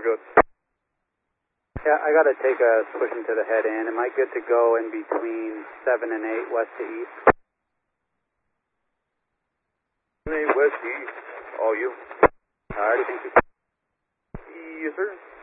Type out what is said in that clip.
good. Yeah, I got to take a push into the head end. Am I good to go in between 7 and 8, west to east? 8 west to east. All you. Alright, thank you. Yes, sir.